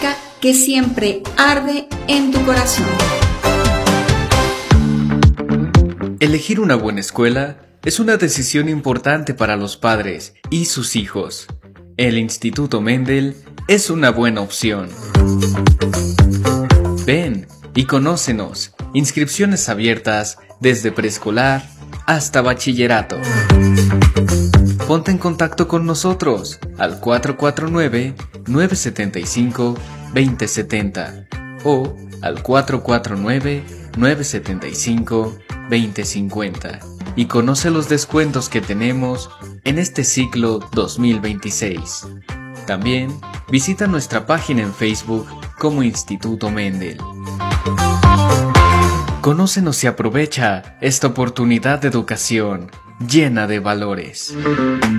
que siempre arde en tu corazón. Elegir una buena escuela es una decisión importante para los padres y sus hijos. El Instituto Mendel es una buena opción. Ven y conócenos. Inscripciones abiertas desde preescolar hasta bachillerato. Ponte en contacto con nosotros al 449-975-2070 o al 449-975-2050 y conoce los descuentos que tenemos en este ciclo 2026. También visita nuestra página en Facebook como Instituto Mendel. Conócenos y aprovecha esta oportunidad de educación llena de valores.